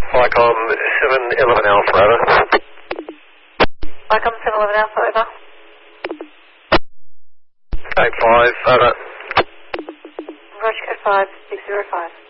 Lycom 711 Alpha, over. Lycom 711 Alpha, over. 85, over. Roger, code 5605.